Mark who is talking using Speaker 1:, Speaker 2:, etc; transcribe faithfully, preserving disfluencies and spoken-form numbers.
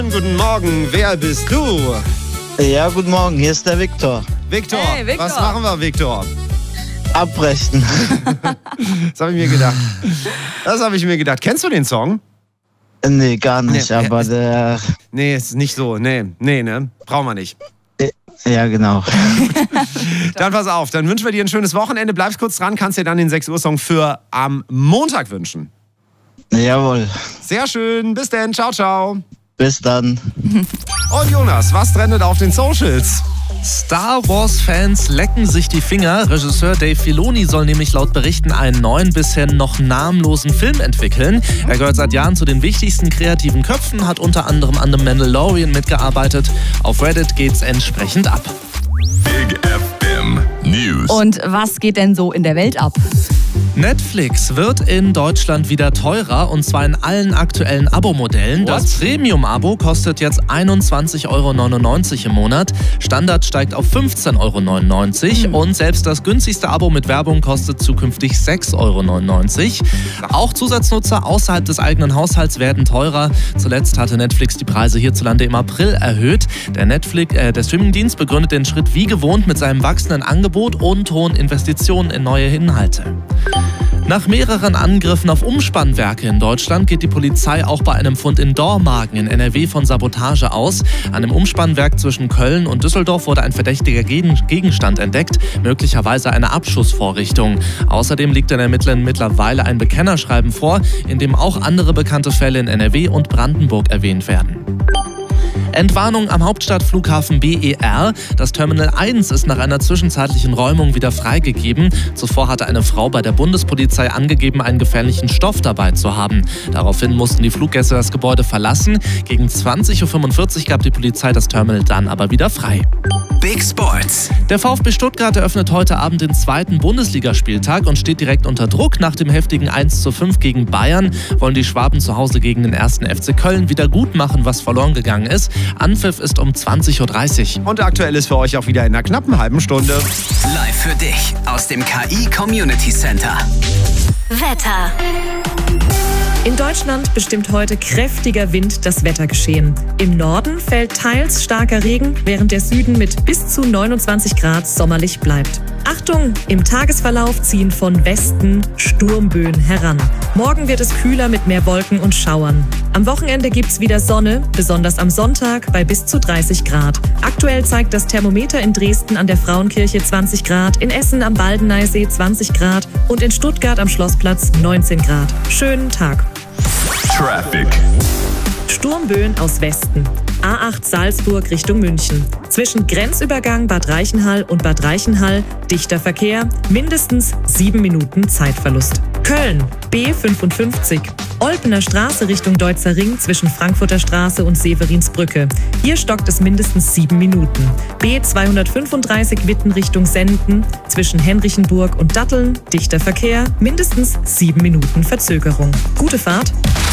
Speaker 1: Guten Morgen, wer bist du?
Speaker 2: Ja, guten Morgen, hier ist der Viktor.
Speaker 1: Viktor,
Speaker 3: Hey, Viktor.
Speaker 1: Was machen wir, Viktor?
Speaker 2: Abbrechen.
Speaker 1: Das habe ich mir gedacht. Das habe ich mir gedacht. Kennst du den Song?
Speaker 2: Nee, gar nicht,
Speaker 1: Nee,
Speaker 2: aber
Speaker 1: ist-
Speaker 2: der...
Speaker 1: Nee, ist nicht so. Nee, nee, ne? Brauchen wir nicht.
Speaker 2: Ja, genau.
Speaker 1: Dann pass auf, dann wünschen wir dir ein schönes Wochenende. Bleibst kurz dran, kannst dir dann den sechs Uhr Song für am Montag wünschen.
Speaker 2: Jawohl.
Speaker 1: Sehr schön, bis dann, ciao, ciao.
Speaker 2: Bis dann.
Speaker 1: Und Jonas, was trendet auf den Socials?
Speaker 4: Star Wars-Fans lecken sich die Finger. Regisseur Dave Filoni soll nämlich laut Berichten einen neuen, bisher noch namenlosen Film entwickeln. Er gehört seit Jahren zu den wichtigsten kreativen Köpfen, hat unter anderem an The Mandalorian mitgearbeitet. Auf Reddit geht's entsprechend ab.
Speaker 5: Big F M News.
Speaker 3: Und was geht denn so in der Welt ab?
Speaker 4: Netflix wird in Deutschland wieder teurer, und zwar in allen aktuellen Abo-Modellen. Das Premium-Abo kostet jetzt einundzwanzig Euro neunundneunzig im Monat. Standard steigt auf fünfzehn Euro neunundneunzig und selbst das günstigste Abo mit Werbung kostet zukünftig sechs Euro neunundneunzig. Auch Zusatznutzer außerhalb des eigenen Haushalts werden teurer. Zuletzt hatte Netflix die Preise hierzulande im April erhöht. Der, Netflix, äh, der Streamingdienst begründet den Schritt wie gewohnt mit seinem wachsenden Angebot und hohen Investitionen in neue Inhalte. Nach mehreren Angriffen auf Umspannwerke in Deutschland geht die Polizei auch bei einem Fund in Dormagen in N R W von Sabotage aus. An einem Umspannwerk zwischen Köln und Düsseldorf wurde ein verdächtiger Gegenstand entdeckt, möglicherweise eine Abschussvorrichtung. Außerdem liegt den Ermittlern mittlerweile ein Bekennerschreiben vor, in dem auch andere bekannte Fälle in N R W und Brandenburg erwähnt werden. Entwarnung am Hauptstadtflughafen B E R. Das Terminal eins ist nach einer zwischenzeitlichen Räumung wieder freigegeben. Zuvor hatte eine Frau bei der Bundespolizei angegeben, einen gefährlichen Stoff dabei zu haben. Daraufhin mussten die Fluggäste das Gebäude verlassen. Gegen zwanzig Uhr fünfundvierzig gab die Polizei das Terminal dann aber wieder frei.
Speaker 5: Big Sports.
Speaker 4: Der VfB Stuttgart eröffnet heute Abend den zweiten Bundesligaspieltag und steht direkt unter Druck. Nach dem heftigen eins zu fünf gegen Bayern wollen die Schwaben zu Hause gegen den ersten F C Köln wieder gut machen, was verloren gegangen ist. Anpfiff ist um zwanzig Uhr dreißig.
Speaker 1: Und aktuell ist für euch auch wieder in einer knappen halben Stunde.
Speaker 5: Live für dich aus dem K I Community Center.
Speaker 6: Wetter.
Speaker 7: In Deutschland bestimmt heute kräftiger Wind das Wettergeschehen. Im Norden fällt teils starker Regen, während der Süden mit bis zu neunundzwanzig Grad sommerlich bleibt. Achtung, im Tagesverlauf ziehen von Westen Sturmböen heran. Morgen wird es kühler mit mehr Wolken und Schauern. Am Wochenende gibt's wieder Sonne, besonders am Sonntag bei bis zu dreißig Grad. Aktuell zeigt das Thermometer in Dresden an der Frauenkirche zwanzig Grad, in Essen am Baldeneysee zwanzig Grad und in Stuttgart am Schlossplatz neunzehn Grad. Schönen Tag.
Speaker 5: Traffic.
Speaker 7: Sturmböen aus Westen. A acht Salzburg Richtung München. Zwischen Grenzübergang Bad Reichenhall und Bad Reichenhall dichter Verkehr, mindestens sieben Minuten Zeitverlust. Köln B fünfundfünfzig. Olpener Straße Richtung Deutzer Ring zwischen Frankfurter Straße und Severinsbrücke. Hier stockt es mindestens sieben Minuten. B zweihundertfünfunddreißig Witten Richtung Senden zwischen Henrichenburg und Datteln dichter Verkehr, mindestens sieben Minuten Verzögerung. Gute Fahrt.